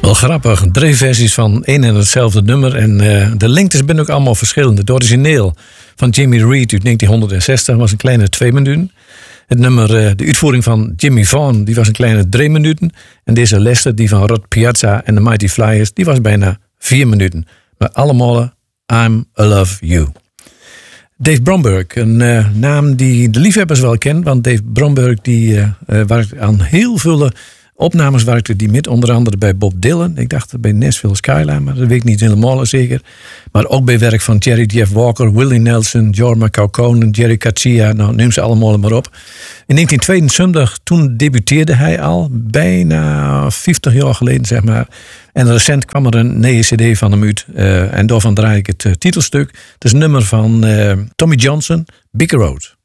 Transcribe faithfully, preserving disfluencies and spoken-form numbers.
Wel grappig, drie versies van één en hetzelfde nummer. En uh, de lengtes zijn ook allemaal verschillende. Het origineel van Jimmy Reed uit negentienhonderdzestig was een kleine twee minuten. Het nummer, uh, de uitvoering van Jimmy Vaughan, die was een kleine drie minuten. En deze Lester, die van Rod Piazza en de Mighty Flyers, die was bijna vier minuten. Maar allemaal I'm a Love You. Dave Bromberg, een uh, naam die de liefhebbers wel kennen. Want Dave Bromberg die, uh, uh, werkt aan heel veel opnames werkte die met. Onder andere bij Bob Dylan. Ik dacht bij Nashville Skyline, maar dat weet ik niet helemaal zeker. Maar ook bij werk van Jerry Jeff Walker, Willie Nelson, Jorma Kaukonen, Jerry Garcia. Nou, neem ze allemaal maar op. In negentien tweeëntwintig, toen debuteerde hij al. Bijna vijftig jaar geleden, zeg maar. En recent kwam er een nieuwe cd van hem uit. Uh, en daarvan draai ik het uh, titelstuk. Het is een nummer van uh, Tommy Johnson, Big Road.